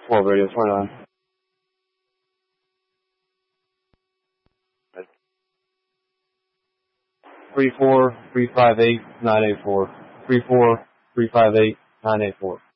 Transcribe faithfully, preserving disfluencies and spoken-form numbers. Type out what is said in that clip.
twelve radio twenty-nine. Three four three five eight nine eight four. Three four three five eight nine eight four.